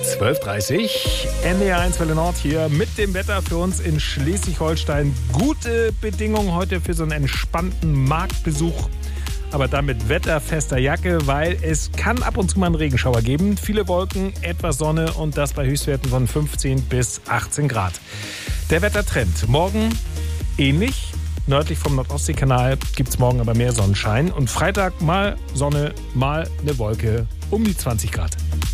12:30 NDR 1 Welle Nord hier mit dem Wetter für uns in Schleswig-Holstein. Gute Bedingungen heute für so einen entspannten Marktbesuch, aber dann mit wetterfester Jacke, weil es kann ab und zu mal einen Regenschauer geben. Viele Wolken, etwas Sonne und das bei Höchstwerten von 15 bis 18 Grad. Der Wettertrend. Morgen ähnlich. Nördlich vom Nordostseekanal gibt es morgen aber mehr Sonnenschein. Und Freitag mal Sonne, mal eine Wolke um die 20 Grad.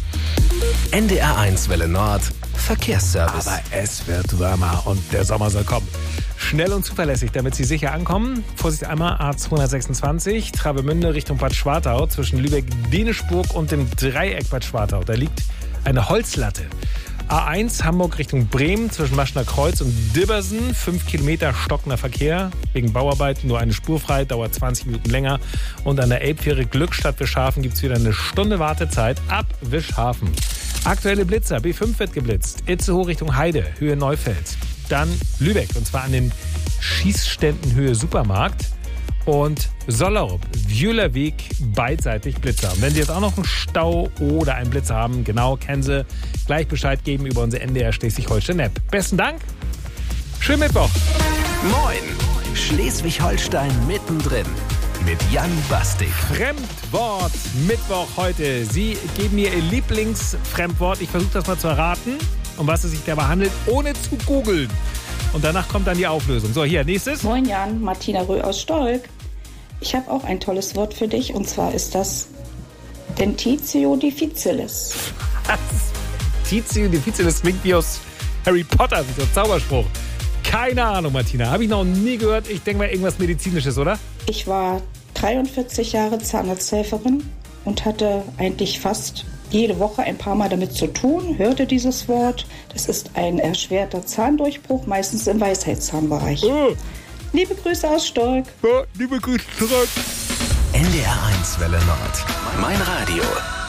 NDR 1 Welle Nord, Verkehrsservice. Aber es wird wärmer und der Sommer soll kommen. Schnell und zuverlässig, damit Sie sicher ankommen. Vorsicht einmal A226, Travemünde Richtung Bad Schwartau zwischen Lübeck-Denischburg und dem Dreieck Bad Schwartau. Da liegt eine Holzlatte. A1 Hamburg Richtung Bremen zwischen Maschner Kreuz und Dibbersen. 5 Kilometer stockender Verkehr. Wegen Bauarbeiten nur eine Spur frei, dauert 20 Minuten länger. Und an der Elbfähre Glückstadt Wischhafen gibt es wieder eine Stunde Wartezeit ab Wischhafen. Aktuelle Blitzer. B5 wird geblitzt. Itzehoe Richtung Heide, Höhe Neufeld. Dann Lübeck, und zwar an den Schießständen Höhe Supermarkt. Und Sollerup, Wühlerweg, beidseitig Blitzer. Und wenn Sie jetzt auch noch einen Stau oder einen Blitzer haben, genau, kennen Sie, gleich Bescheid geben über unsere NDR Schleswig-Holstein-App. Besten Dank, schönen Mittwoch. Moin, Schleswig-Holstein mittendrin mit Jan Bastik. Fremdwort Mittwoch heute. Sie geben mir Ihr Lieblingsfremdwort. Ich versuche das mal zu erraten, um was es sich dabei handelt, ohne zu googeln. Und danach kommt dann die Auflösung. So, hier, nächstes. Moin Jan, Martina Röh aus Stolk. Ich habe auch ein tolles Wort für dich, und zwar ist das Dentitio difficilis. Was? Dentitio difficilis klingt wie aus Harry Potter, wie so ein Zauberspruch. Keine Ahnung, Martina. Habe ich noch nie gehört. Ich denke mal irgendwas Medizinisches, oder? Ich war 43 Jahre Zahnarzthelferin und hatte eigentlich fast jede Woche ein paar Mal damit zu tun, hörte dieses Wort. Das ist ein erschwerter Zahndurchbruch, meistens im Weisheitszahnbereich. Liebe Grüße aus Stolk. Ja, liebe Grüße zurück. NDR 1 Welle Nord, mein Radio.